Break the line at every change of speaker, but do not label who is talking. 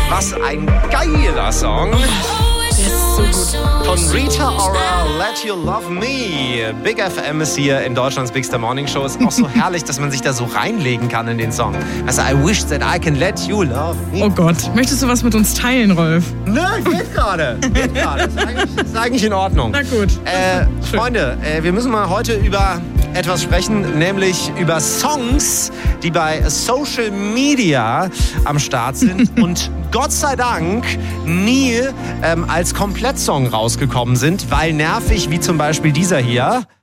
Was ein geiler Song.
Der ist so gut.
Von Rita Ora, Let You Love Me. Big FM ist hier in Deutschlands Big Star Morning Show. Ist auch so herrlich, dass man sich da so reinlegen kann in den Song. Also, I wish that I can let you love me.
Oh Gott, möchtest du was mit uns teilen, Rolf?
Nein, geht gerade. Das ist eigentlich in Ordnung.
Na gut.
Freunde, wir müssen mal heute über etwas sprechen, nämlich über Songs, die bei Social Media am Start sind und Gott sei Dank nie als Komplettsong rausgekommen sind, weil nervig wie zum Beispiel dieser hier